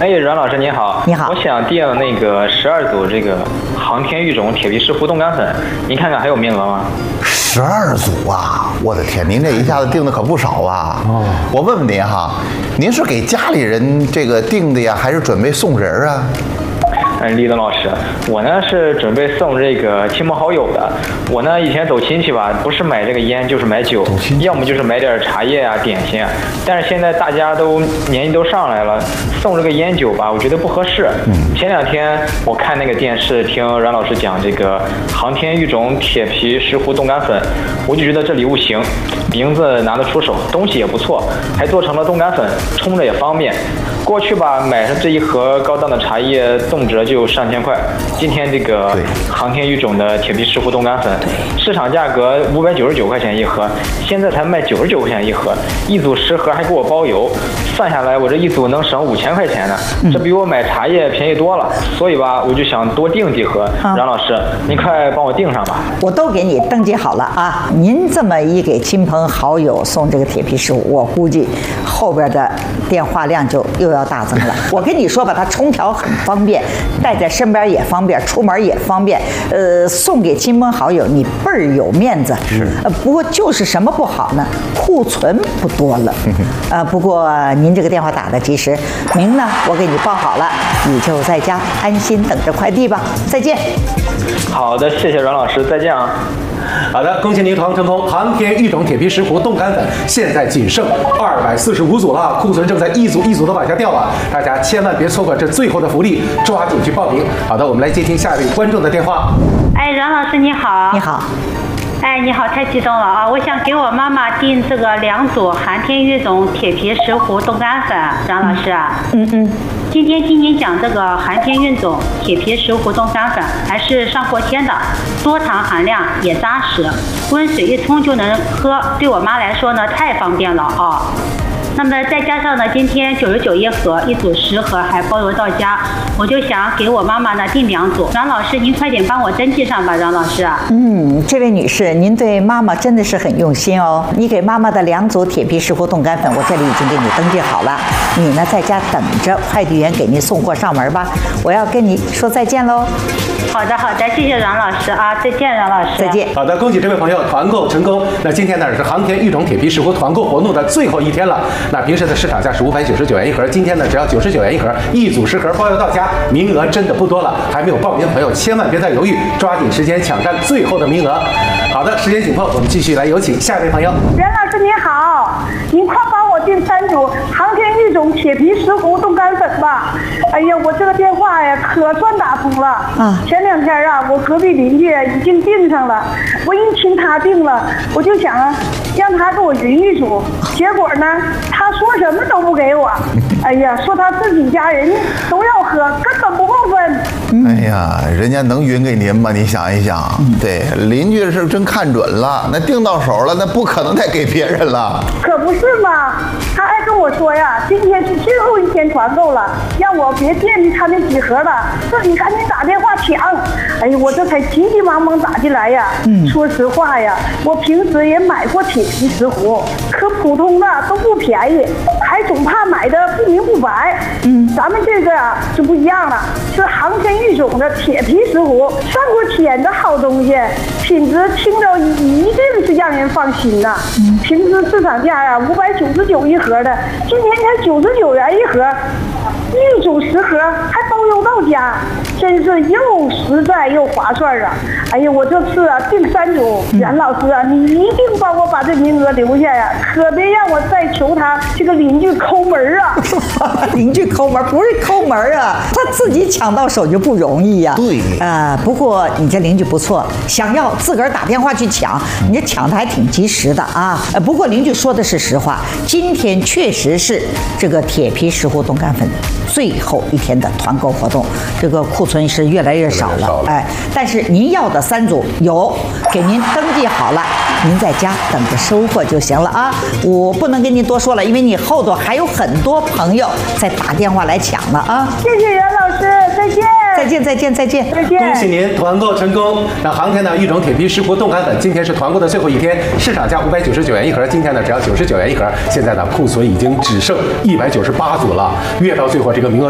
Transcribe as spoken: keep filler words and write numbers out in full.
哎，阮老师你好， 你好， 我想订那个十二组这个航天育种铁皮石斛冻干粉，您看看还有名额吗？ 十二组啊！我的天，您这一下子订的可不少啊！哦，我问问您哈，您是给家里人这个订的呀，还是准备送人啊？ 嗯，李东老师，我呢是准备送这个亲朋好友的。我呢以前走亲戚吧，不是买这个烟就是买酒，要么就是买点茶叶啊、点心啊。但是现在大家都年纪都上来了，送这个烟酒吧，我觉得不合适。嗯，前两天我看那个电视，听阮老师讲这个航天育种铁皮石斛冻干粉，我就觉得这礼物行，名字拿得出手，东西也不错，还做成了冻干粉，冲着也方便。过去吧，买上这一盒高档的茶叶，动辄就上千块。今天这个航天育种的铁皮石斛冻干粉，市场价格五百九十九块钱一盒，现在才卖九十九块钱一盒，一组十盒还给我包邮，算下来我这一组能省五千块钱呢，这比我买茶叶便宜多了。所以吧，我就想多订几盒。 啊、 阮老师，您快帮我订上吧。 我都给你登记好了啊！您这么一给亲朋好友送这个铁皮石斛，我估计后边的电话量就又要大增了。我跟你说吧，它冲调很方便，带在身边也方便，出门也方便。呃，送给亲朋好友，你倍儿有面子。是。呃，不过就是什么不好呢？库存不多了。呃，不过您这个电话打得及时，名呢我给你报好了，你就在家安心等着快递吧。再见。 好的，谢谢阮老师，再见啊。 好的，恭喜您团成功！航天育种铁皮石斛冻干粉现在仅剩二百四十五组了，库存正在一组一组的往下掉啊！大家千万别错过这最后的福利，抓紧去报名。好的，我们来接听下一位观众的电话。 哎，阮老师你好。 你好。 哎，你好，太激动了啊！我想给我妈妈订这个两组航天育种铁皮石斛冻干粉，阮老师。 嗯嗯。 今天听您讲这个航天育种铁皮石斛冻干粉，还是上过天的，多糖含量也扎实，温水一冲就能喝，对我妈来说呢太方便了啊。那么再加上呢，今天九十九一盒，一组十盒还包邮到家，我就想给我妈妈呢订两组。阮老师，您快点帮我登记上吧，阮老师。 嗯，这位女士，您对妈妈真的是很用心哦。你给妈妈的两组铁皮石斛冻干粉，我这里已经给你登记好了。你呢，在家等着快递员给您送货上门吧。我要跟你说再见喽。 好的，好的，谢谢阮老师啊，再见，阮老师。 再见。 好的，恭喜这位朋友团购成功。那今天呢是航天育种铁皮石斛团购活动的最后一天了。那平时的市场价是五百九十九元一盒，今天呢只要九十九元一盒，一组十盒包邮到家，名额真的不多了。还没有报名的朋友千万别再犹豫，抓紧时间抢占最后的名额。好的，时间紧迫，我们继续来有请下一位朋友。 袁老师您好，您快帮我订三组航天育种铁皮石斛冻干粉吧。哎呀，我这个电话呀可算打通了啊！前两天啊，我隔壁邻居已经订上了，我一听他订了，我就想啊，让他给我匀一组，结果呢，他说什么都不给我。哎呀，说他自己家人都要喝，根本不够分。 哎呀，人家能匀给您吗？你想一想，对，邻居是真看准了，那订到手了，那不可能再给别人了。 可不是嘛，他还跟我说呀，今天是最后一天团购了，让我别惦记他那几盒了，自己赶紧打电话抢。哎呀，我这才急急忙忙打进来呀。嗯，说实话呀，我平时也买过铁皮石斛，可普通的都不便宜，还总怕买的不明不白。嗯，咱们这个啊就不一样了，是航天育种的铁皮石斛，上过天的好东西，品质听着一定是让人放心呐。嗯，平时市场价啊五百九十九一盒的，今天才九十九元一盒，一组十盒还包邮到家，真是又实在又划算啊！哎呀，我这次啊订三组，袁老师啊，你一定帮我把这名额留下呀，可别让我再求他这个邻居抠门啊！ 邻居抠门不是抠门啊，他自己抢到手就不容易呀、啊。 对， 呃，不过你这邻居不错，想要自个儿打电话去抢，你这抢的还挺及时的啊。呃，不过邻居说的是实话，今天确实是这个铁皮石斛冻干粉最后一天的团购活动，这个库存是越来越少了，少了哎，但是您要的三组有，给您登记好了，您在家等着收货就行了啊。我不能跟您多说了，因为你后头还有很多朋友在打电话来抢了啊。 谢谢袁老师，再见。 再见，再见，再见， 再见！ 恭喜您团购成功。那航天呢育种铁皮石斛冻干粉，今天是团购的最后一天，市场价五百九十九元一盒，今天呢只要九十九元一盒。现在呢库存已经只剩一百九十八组了，越到最后这个名额。